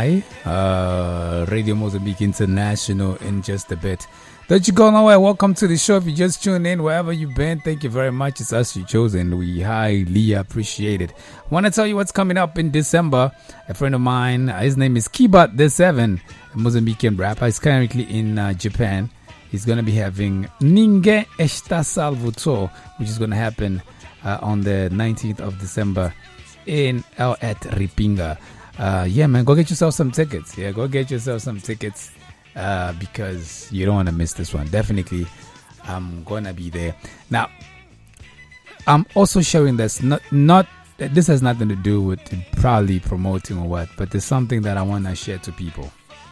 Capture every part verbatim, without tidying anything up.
I, uh, Radio Mozambique International in just a bit. Don't you go nowhere. Welcome to the show. If you just tuned in, wherever you've been, thank you very much. It's us you chosen. We highly appreciate it. I want to tell you what's coming up in December. A friend of mine, his name is Kibat the Seven, a Mozambican rapper. He's currently in uh, Japan. He's going to be having Ninguém Está Salvo Tour, which is going to happen uh, on the nineteenth of December in uh, at Ripinga. Uh, yeah, man, go get yourself some tickets. Yeah, go get yourself some tickets. Uh, because you don't want to miss this one. Definitely, I'm gonna be there. Now, I'm also sharing this. Not, not this has nothing to do with probably promoting or what, but there's something that I want to share to people.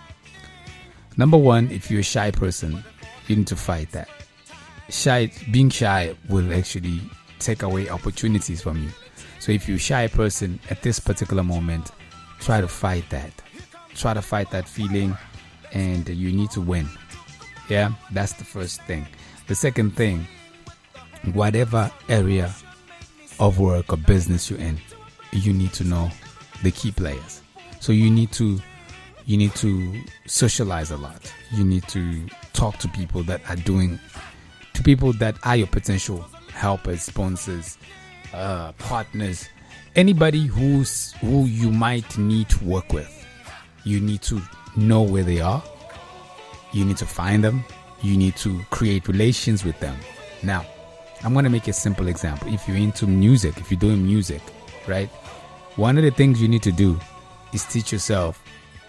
Number one, if you're a shy person, you need to fight that. Shy, being shy will actually take away opportunities from you. So if you're a shy person at this particular moment, try to fight that. Try to fight that feeling. And you need to win. Yeah, that's the first thing. The second thing, whatever area of work or business you're in, you need to know the key players. So you need to you need to socialize a lot. You need to talk to people that are doing, to people that are your potential helpers, sponsors, uh, partners, anybody who's who you might need to work with. You need to know where they are. You need to find them. You need to create relations with them. Now, I'm going to make a simple example. If you're into music, if you're doing music, right? One of the things you need to do is teach yourself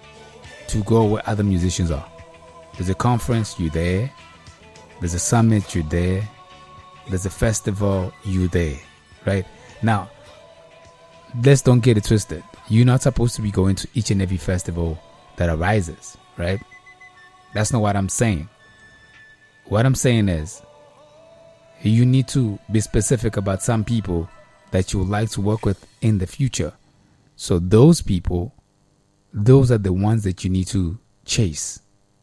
to go where other musicians are. There's a conference, you're there. There's a summit, you're there. There's a festival, you're there, right? Now, let's don't get it twisted. You're not supposed to be going to each and every festival that arises, right? That's not what I'm saying. What I'm saying is you need to be specific about some people that you would like to work with in the future. So those people, those are the ones that you need to chase.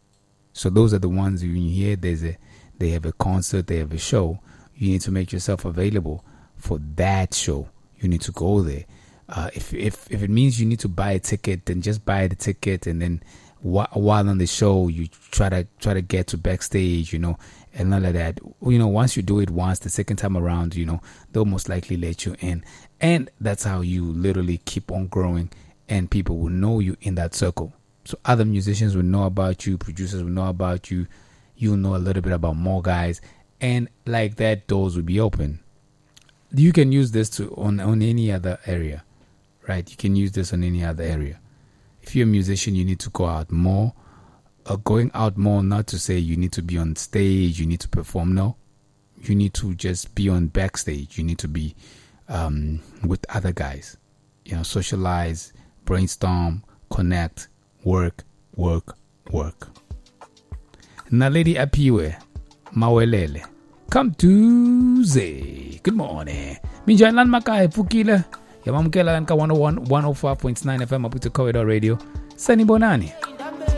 So those are the ones when you hear there's a, they have a concert, they have a show, you need to make yourself available for that show. You need to go there. Uh, if if if it means you need to buy a ticket, then just buy the ticket, and then wh- while on the show, you try to try to get to backstage, you know, and all of that. You know, once you do it once, the second time around, you know, they'll most likely let you in, and that's how you literally keep on growing, and people will know you in that circle. So other musicians will know about you, producers will know about you, you'll know a little bit about more guys, and like that, doors will be open. You can use this to on on any other area. Right, you can use this on any other area. If you're a musician, you need to go out more. Uh, going out more, not to say you need to be on stage, you need to perform. No, you need to just be on backstage. You need to be um, with other guys. You know, socialize, brainstorm, connect, work, work, work. Naledi Apiwe, Mawelele, come to say good morning. Minjalan Makai Pukila. Yamamkela Lanka one oh one, one oh five point nine F M Maputo Corridor Radio. Sunny Bonani.